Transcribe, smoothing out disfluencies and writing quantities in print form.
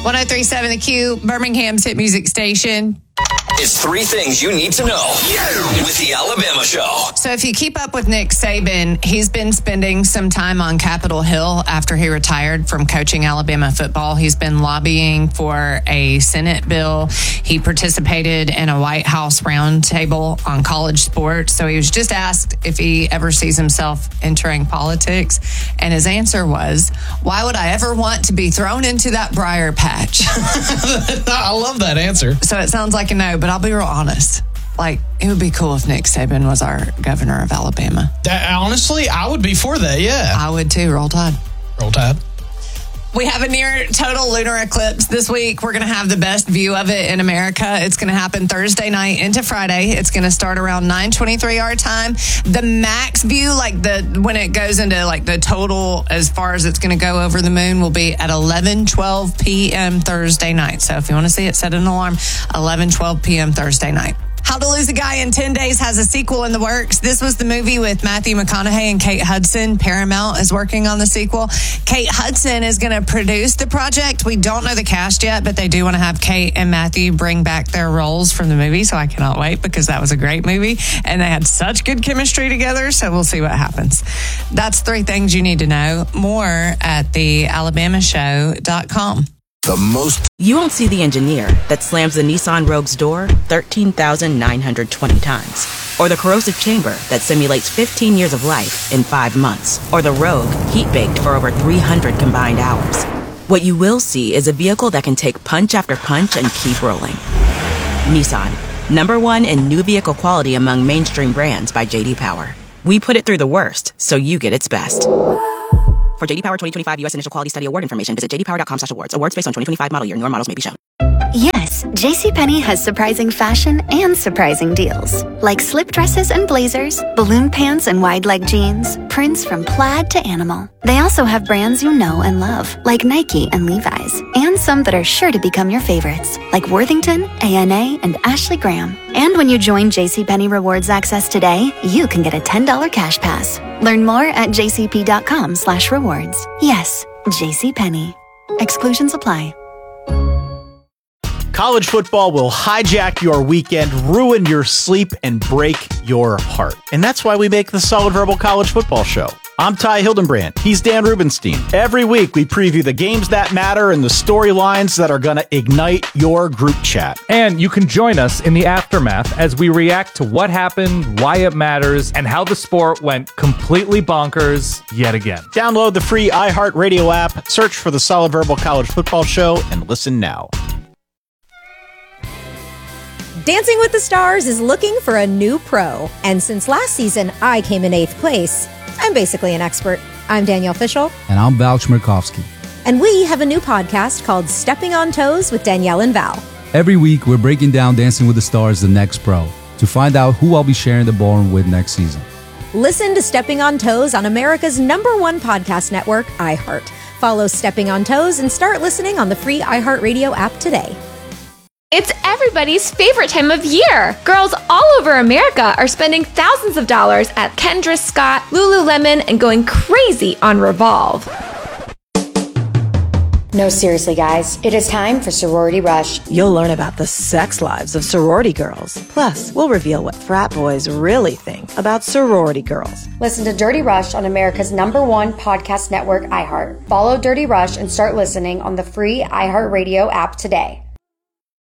103.7 The Q, Birmingham's hit music station. It's 3 things you need to know with the Alabama Show. So if you keep up with Nick Saban, he's been spending some time on Capitol Hill after he retired from coaching Alabama football. He's been lobbying for a Senate bill. He participated in a White House roundtable on college sports. So he was just asked if he ever sees himself entering politics. And his answer was, why would I ever want to be thrown into that briar patch? I love that answer. So it sounds like a no, but I'll be real honest. Like, it would be cool if Nick Saban was our governor of Alabama. Honestly, I would be for that, yeah. I would too. Roll Tide. Roll Tide. We have a near total lunar eclipse this week. We're going to have the best view of it in America. It's going to happen Thursday night into Friday. It's going to start around 9:23 our time. The max view, like when it goes into like the total as far as it's going to go over the moon, will be at 11:12 p.m. Thursday night. So if you want to see it, set an alarm. 11:12 p.m. Thursday night. How to Lose a Guy in 10 Days has a sequel in the works. This was the movie with Matthew McConaughey and Kate Hudson. Paramount is working on the sequel. Kate Hudson is going to produce the project. We don't know the cast yet, but they do want to have Kate and Matthew bring back their roles from the movie. So I cannot wait because that was a great movie. And they had such good chemistry together. So we'll see what happens. That's 3 things you need to know. More at thealabamashow.com. You won't see the engineer that slams the Nissan Rogue's door 13,920 times. Or the corrosive chamber that simulates 15 years of life in 5 months. Or the Rogue heat-baked for over 300 combined hours. What you will see is a vehicle that can take punch after punch and keep rolling. Nissan, #1 in new vehicle quality among mainstream brands by J.D. Power. We put it through the worst, so you get its best. For J.D. Power 2025 U.S. Initial Quality Study Award information, visit jdpower.com/awards. Awards based on 2025 model year. Newer models may be shown. Yes, JCPenney has surprising fashion and surprising deals. Like slip dresses and blazers, balloon pants and wide leg jeans, prints from plaid to animal. They also have brands you know and love, like Nike and Levi's. And some that are sure to become your favorites, like Worthington, A&A, and Ashley Graham. And when you join JCPenney Rewards Access today, you can get a $10 cash pass. Learn more at jcp.com/rewards. Yes, JCPenney. Exclusions apply. College football will hijack your weekend, ruin your sleep, and break your heart. And that's why we make the Solid Verbal College Football Show. I'm Ty Hildenbrand. He's Dan Rubenstein. Every week, we preview the games that matter and the storylines that are going to ignite your group chat. And you can join us in the aftermath as we react to what happened, why it matters, and how the sport went completely bonkers yet again. Download the free iHeartRadio app, search for the Solid Verbal College Football Show, and listen now. Dancing with the Stars is looking for a new pro. And since last season, I came in 8th place. I'm basically an expert. I'm Danielle Fishel. And I'm Val Chmerkovsky. And we have a new podcast called Stepping on Toes with Danielle and Val. Every week, we're breaking down Dancing with the Stars, the next pro, to find out who I'll be sharing the ballroom with next season. Listen to Stepping on Toes on America's #1 podcast network, iHeart. Follow Stepping on Toes and start listening on the free iHeartRadio app today. It's everybody's favorite time of year. Girls all over America are spending thousands of dollars at Kendra Scott, Lululemon, and going crazy on Revolve. No, seriously, guys. It is time for Sorority Rush. You'll learn about the sex lives of sorority girls. Plus, we'll reveal what frat boys really think about sorority girls. Listen to Dirty Rush on America's #1 podcast network, iHeart. Follow Dirty Rush and start listening on the free iHeartRadio app today.